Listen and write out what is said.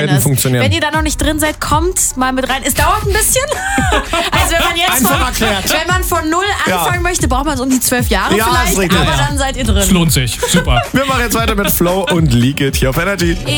selten funktionieren. Wenn ihr da noch nicht drin seid, kommt mal mit rein. Es dauert ein bisschen. Also wenn man jetzt wenn man von 0 anfangen möchte, braucht man so um die 12 Jahre vielleicht. Aber dann seid ihr drin. Es lohnt sich. Super. Wir machen jetzt weiter mit Flow und Leak It hier auf Energy.